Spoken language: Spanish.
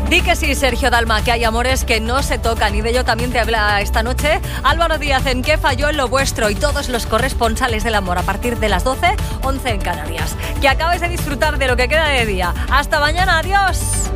Di que sí, Sergio Dalma, que hay amores que no se tocan, y de ello también te habla esta noche Álvaro Díaz en ¿Qué falló en lo vuestro? Y todos los corresponsales del amor a partir de las 12, 11 en Canarias. Que acabes de disfrutar de lo que queda de día. Hasta mañana, adiós.